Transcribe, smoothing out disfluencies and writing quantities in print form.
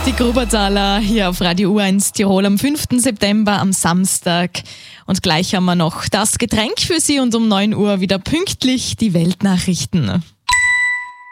Die Grubertaler hier auf Radio U1 Tirol am 5. September am Samstag. Und gleich haben wir noch das Getränk für Sie und um 9 Uhr wieder pünktlich die Weltnachrichten.